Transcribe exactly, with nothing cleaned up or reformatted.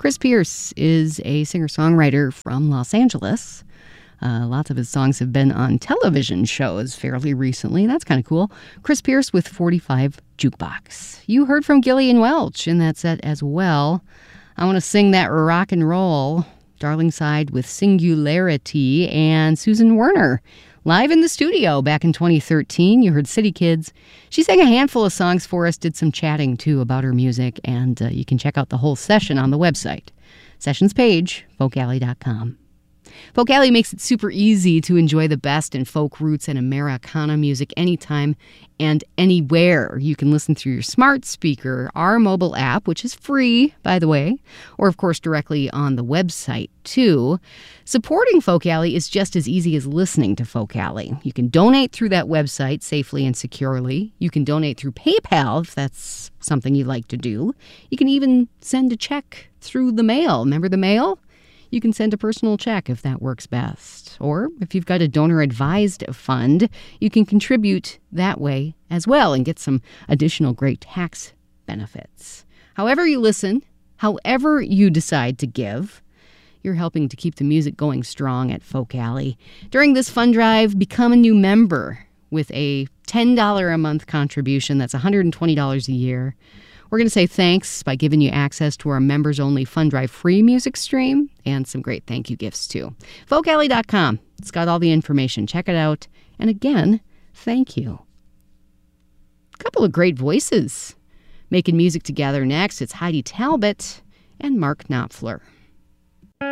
Chris Pierce is a singer-songwriter from Los Angeles. Uh, lots of his songs have been on television shows fairly recently. That's kind of cool. Chris Pierce with forty-five Jukebox. You heard from Gillian Welch in that set as well. I want to sing that rock and roll. Darling Side with Singularity, and Susan Werner live in the studio back in twenty thirteen. You heard City Kids. She sang a handful of songs for us, did some chatting too about her music, and uh, you can check out the whole session on the website. Sessions page, folk alley dot com. Folk Alley makes it super easy to enjoy the best in folk roots and Americana music anytime and anywhere. You can listen through your smart speaker, our mobile app, which is free, by the way, or of course directly on the website too. Supporting Folk Alley is just as easy as listening to Folk Alley. You can donate through that website safely and securely. You can donate through PayPal if that's something you like to do. You can even send a check through the mail. Remember the mail? You can send a personal check if that works best. Or if you've got a donor-advised fund, you can contribute that way as well and get some additional great tax benefits. However you listen, however you decide to give, you're helping to keep the music going strong at Folk Alley. During this fund drive, become a new member with a ten dollars a month contribution. That's one hundred twenty dollars a year. We're going to say thanks by giving you access to our members-only Fund Drive free music stream and some great thank you gifts, too. folk alley dot com. It's got all the information. Check it out. And again, thank you. A couple of great voices making music together next. It's Heidi Talbot and Mark Knopfler.